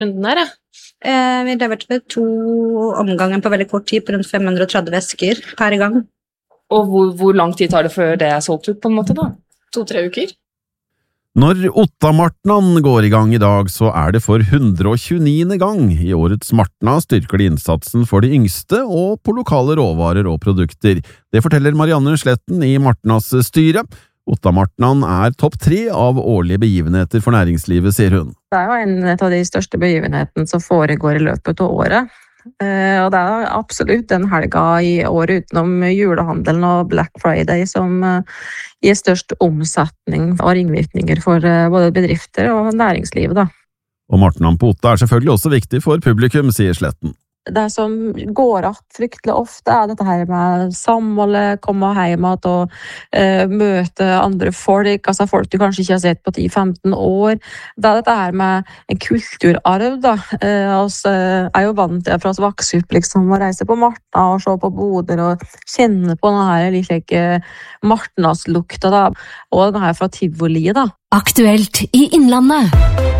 runden her, ja? Vi leverte ved 2 omganger på veldig kort tid, på rundt 530 vesker per gang. Og hvor lang tid tar det før det solgt ut på en måte da? 2-3 uker? Når Ottamartnan går i gang i dag, så det for 129. gang. I årets Martna styrker de innsatsen for de yngste og på lokale råvarer og produkter. Det forteller Marianne Sletten i Martnas styre. Ottamartnan topp 3 av årlige begivenheter for næringslivet, sier hun. Det jo en av de største begivenhetene som foregår i løpet av året. Og det absolutt den helga i året utenom julehandelen og Black Friday som gir størst omsetning og ringvirkninger for både bedrifter og næringslivet da. Og Martnan på Otta selvfølgelig også viktig for publikum, sier Sletten. Det som går att fryktelig ofte dette her med samholdet, komme hjem og møte andre folk, altså folk du kanskje ikke har sett på 10-15 år. Det dette her med en kulturarv da. Vi jo vant til fra oss vokse opp liksom, å reise på Martna og se på boder og kjenne på denne her like Martnas lukta da, og denne her fra Tivoli da. Aktuelt i Innlandet.